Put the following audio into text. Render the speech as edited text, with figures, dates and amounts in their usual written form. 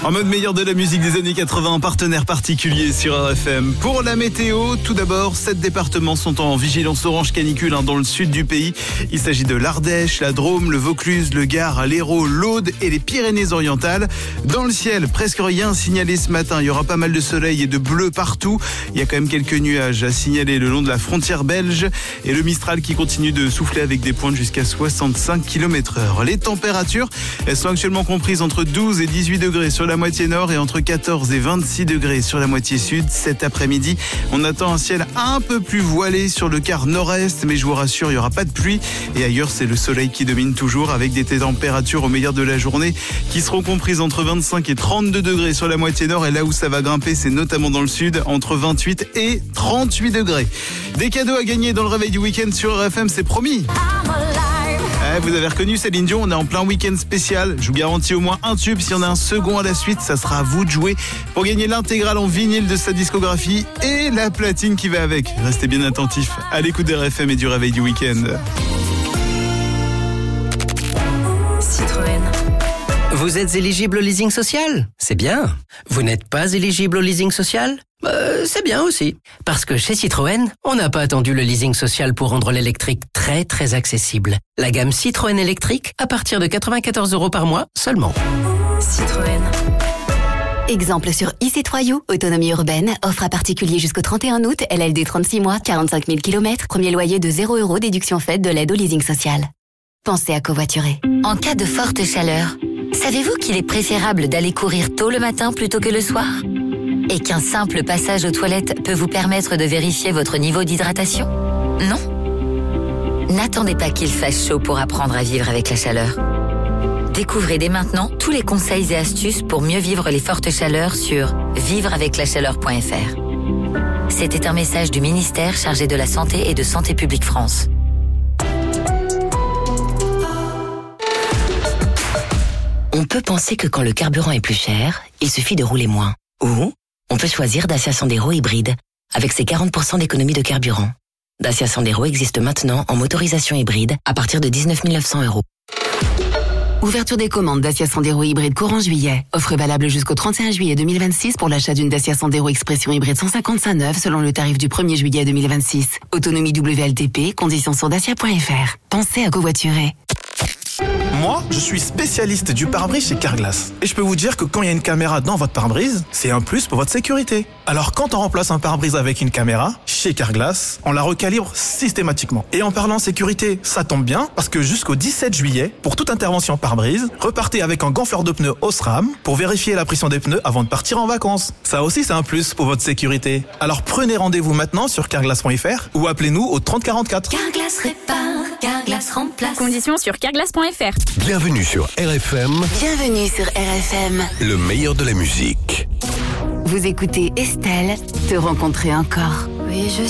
En mode meilleur de la musique des années 80, partenaire particulier sur RFM. Pour la météo, tout d'abord, 7 départements sont en vigilance orange canicule dans le sud du pays. Il s'agit de l'Ardèche, la Drôme, le Vaucluse, le Gard, l'Hérault, l'Aude et les Pyrénées-Orientales. Dans le ciel, presque rien signalé ce matin. Il y aura pas mal de soleil et de bleu partout. Il y a quand même quelques nuages à signaler le long de la frontière belge et le Mistral qui continue de souffler avec des pointes jusqu'à 65 km/h. Les températures, elles sont actuellement comprises entre 12 et 18 degrés sur la moitié nord et entre 14 et 26 degrés sur la moitié sud. Cet après-midi, on attend un ciel un peu plus voilé sur le quart nord-est, mais je vous rassure, il n'y aura pas de pluie. Et ailleurs, c'est le soleil qui domine toujours avec des températures au meilleur de la journée qui seront comprises entre 25 et 32 degrés sur la moitié nord. Et là où ça va grimper, c'est notamment dans le sud, entre 28 et 38 degrés. Des cadeaux à gagner dans le réveil du week-end sur RFM, c'est promis. Vous avez reconnu Céline Dion, on est en plein week-end spécial. Je vous garantis au moins un tube. S'il y en a un second à la suite, ça sera à vous de jouer pour gagner l'intégrale en vinyle de sa discographie et la platine qui va avec. Restez bien attentifs à l'écoute des RFM et du réveil du week-end. Citroën. Vous êtes éligible au leasing social ? C'est bien. Vous n'êtes pas éligible au leasing social ? C'est bien aussi. Parce que chez Citroën, on n'a pas attendu le leasing social pour rendre l'électrique très très accessible. La gamme Citroën électrique à partir de 94 € par mois seulement. Citroën. Exemple sur IC3U, autonomie urbaine, offre à particulier jusqu'au 31 août, LLD 36 mois, 45 000 km, premier loyer de 0 €, déduction faite de l'aide au leasing social. Pensez à covoiturer. En cas de forte chaleur, savez-vous qu'il est préférable d'aller courir tôt le matin plutôt que le soir ? Et qu'un simple passage aux toilettes peut vous permettre de vérifier votre niveau d'hydratation ? Non ? N'attendez pas qu'il fasse chaud pour apprendre à vivre avec la chaleur. Découvrez dès maintenant tous les conseils et astuces pour mieux vivre les fortes chaleurs sur vivreaveclachaleur.fr. C'était un message du ministère chargé de la Santé et de Santé publique France. On peut penser que quand le carburant est plus cher, il suffit de rouler moins. Ou on peut choisir Dacia Sandero hybride, avec ses 40% d'économie de carburant. Dacia Sandero existe maintenant en motorisation hybride à partir de 19 900 €. Ouverture des commandes Dacia Sandero hybride courant juillet. Offre valable jusqu'au 31 juillet 2026 pour l'achat d'une Dacia Sandero Expression hybride 155 neuve selon le tarif du 1er juillet 2026. Autonomie WLTP, conditions sur dacia.fr. Pensez à covoiturer. Moi, je suis spécialiste du pare-brise chez Carglass. Et je peux vous dire que quand il y a une caméra dans votre pare-brise, c'est un plus pour votre sécurité. Alors quand on remplace un pare-brise avec une caméra, chez Carglass, on la recalibre systématiquement. Et en parlant sécurité, ça tombe bien, parce que jusqu'au 17 juillet, pour toute intervention pare-brise, repartez avec un gonfleur de pneus Osram pour vérifier la pression des pneus avant de partir en vacances. Ça aussi, c'est un plus pour votre sécurité. Alors prenez rendez-vous maintenant sur carglass.fr ou appelez-nous au 30 44. Carglass répare, Carglass remplace. Conditions sur carglass.fr. Bienvenue sur RFM, Bienvenue sur RFM. le meilleur de la musique. Vous écoutez Estelle, te rencontrer encore. Oui, je